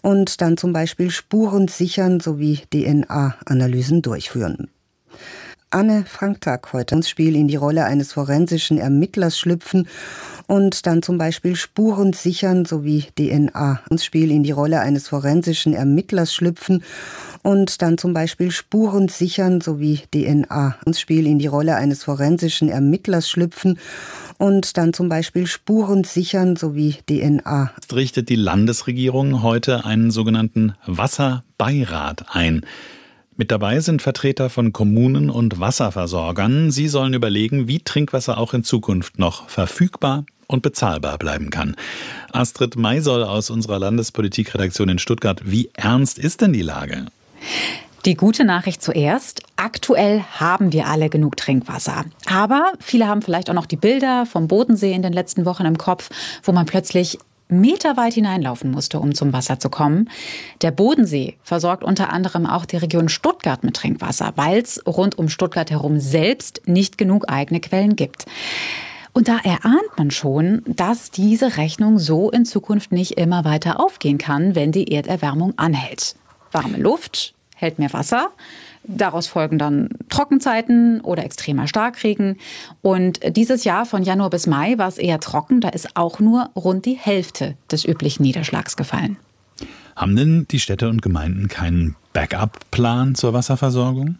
und dann zum Beispiel Spuren sichern sowie DNA-Analysen durchführen. Anne Franktag heute ins Spiel in die Rolle eines forensischen Ermittlers schlüpfen und dann zum Beispiel Spuren sichern sowie DNA ins Spiel in die Rolle eines forensischen Ermittlers schlüpfen und dann zum Beispiel Spuren sichern sowie DNA ins Spiel in die Rolle eines forensischen Ermittlers schlüpfen und dann zum Beispiel Spuren sichern sowie DNA. Richtet die Landesregierung heute einen sogenannten Wasserbeirat ein. Mit dabei sind Vertreter von Kommunen und Wasserversorgern. Sie sollen überlegen, wie Trinkwasser auch in Zukunft noch verfügbar und bezahlbar bleiben kann. Astrid Maisoll aus unserer Landespolitikredaktion in Stuttgart. Wie ernst ist denn die Lage? Die gute Nachricht zuerst. Aktuell haben wir alle genug Trinkwasser. Aber viele haben vielleicht auch noch die Bilder vom Bodensee in den letzten Wochen im Kopf, wo man plötzlich meterweit hineinlaufen musste, um zum Wasser zu kommen. Der Bodensee versorgt unter anderem auch die Region Stuttgart mit Trinkwasser, weil es rund um Stuttgart herum selbst nicht genug eigene Quellen gibt. Und da erahnt man schon, dass diese Rechnung so in Zukunft nicht immer weiter aufgehen kann, wenn die Erderwärmung anhält. Warme Luft hält mehr Wasser. Daraus folgen dann Trockenzeiten oder extremer Starkregen. Und dieses Jahr von Januar bis Mai war es eher trocken. Da ist auch nur rund die Hälfte des üblichen Niederschlags gefallen. Haben denn die Städte und Gemeinden keinen Backup-Plan zur Wasserversorgung?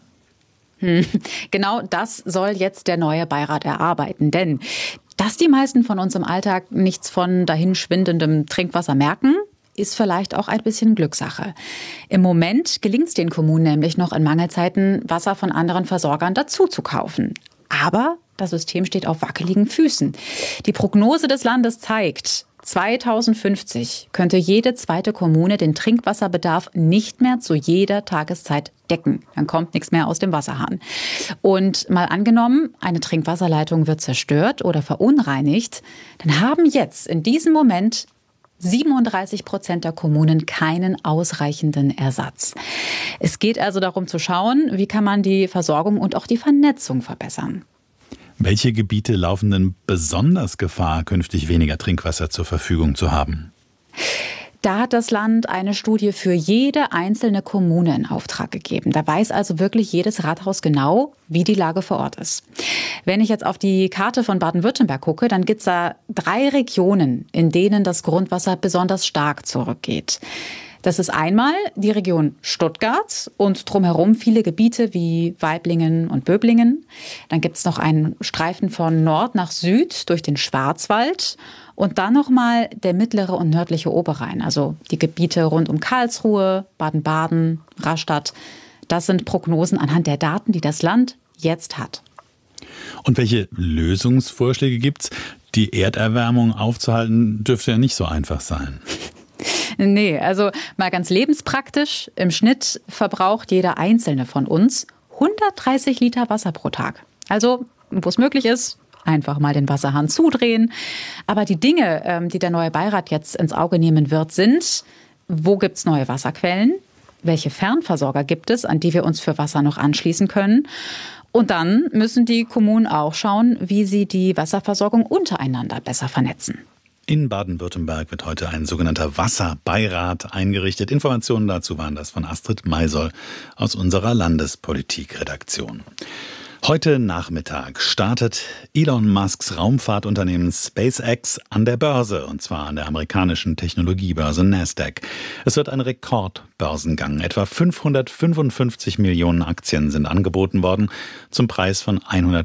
Genau das soll jetzt der neue Beirat erarbeiten. Denn dass die meisten von uns im Alltag nichts von dahinschwindendem Trinkwasser merken, ist vielleicht auch ein bisschen Glückssache. Im Moment gelingt es den Kommunen nämlich noch in Mangelzeiten, Wasser von anderen Versorgern dazu zu kaufen. Aber das System steht auf wackeligen Füßen. Die Prognose des Landes zeigt, 2050 könnte jede zweite Kommune den Trinkwasserbedarf nicht mehr zu jeder Tageszeit decken. Dann kommt nichts mehr aus dem Wasserhahn. Und mal angenommen, eine Trinkwasserleitung wird zerstört oder verunreinigt, dann haben jetzt in diesem Moment 37% der Kommunen keinen ausreichenden Ersatz. Es geht also darum zu schauen, wie kann man die Versorgung und auch die Vernetzung verbessern. Welche Gebiete laufen denn besonders Gefahr, künftig weniger Trinkwasser zur Verfügung zu haben? Da hat das Land eine Studie für jede einzelne Kommune in Auftrag gegeben. Da weiß also wirklich jedes Rathaus genau, wie die Lage vor Ort ist. Wenn ich jetzt auf die Karte von Baden-Württemberg gucke, dann gibt es da 3 Regionen, in denen das Grundwasser besonders stark zurückgeht. Das ist einmal die Region Stuttgart und drumherum viele Gebiete wie Waiblingen und Böblingen. Dann gibt es noch einen Streifen von Nord nach Süd durch den Schwarzwald und dann nochmal der mittlere und nördliche Oberrhein, also die Gebiete rund um Karlsruhe, Baden-Baden, Rastatt. Das sind Prognosen anhand der Daten, die das Land jetzt hat. Und welche Lösungsvorschläge gibt's? Die Erderwärmung aufzuhalten dürfte ja nicht so einfach sein. Nee, also mal ganz lebenspraktisch. Im Schnitt verbraucht jeder Einzelne von uns 130 Liter Wasser pro Tag. Also, wo es möglich ist, einfach mal den Wasserhahn zudrehen. Aber die Dinge, die der neue Beirat jetzt ins Auge nehmen wird, sind, wo gibt's neue Wasserquellen? Welche Fernversorger gibt es, an die wir uns für Wasser noch anschließen können? Und dann müssen die Kommunen auch schauen, wie sie die Wasserversorgung untereinander besser vernetzen. In Baden-Württemberg wird heute ein sogenannter Wasserbeirat eingerichtet. Informationen dazu waren das von Astrid Maisoll aus unserer Landespolitikredaktion. Heute Nachmittag startet Elon Musks Raumfahrtunternehmen SpaceX an der Börse, und zwar an der amerikanischen Technologiebörse Nasdaq. Es wird ein Rekordbörsengang. Etwa 555 Millionen Aktien sind angeboten worden, zum Preis von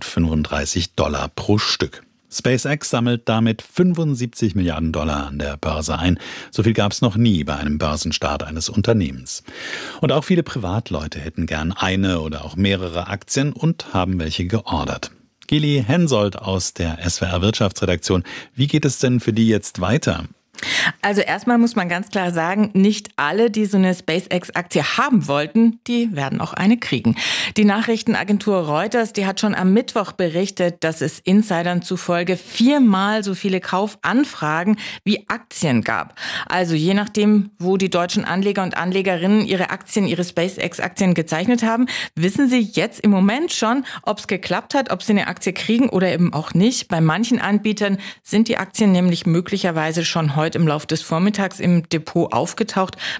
$135 pro Stück. SpaceX sammelt damit 75 Milliarden Dollar an der Börse ein. So viel gab es noch nie bei einem Börsenstart eines Unternehmens. Und auch viele Privatleute hätten gern eine oder auch mehrere Aktien und haben welche geordert. Geli Hensoldt aus der SWR Wirtschaftsredaktion. Wie geht es denn für die jetzt weiter? Also erstmal muss man ganz klar sagen, nicht alle, die so eine SpaceX-Aktie haben wollten, die werden auch eine kriegen. Die Nachrichtenagentur Reuters, die hat schon am Mittwoch berichtet, dass es Insidern zufolge 4-mal so viele Kaufanfragen wie Aktien gab. Also je nachdem, wo die deutschen Anleger und Anlegerinnen ihre Aktien, ihre SpaceX-Aktien gezeichnet haben, wissen sie jetzt im Moment schon, ob es geklappt hat, ob sie eine Aktie kriegen oder eben auch nicht. Bei manchen Anbietern sind die Aktien nämlich möglicherweise schon heute im Laufe des Vormittags im Depot aufgetaucht.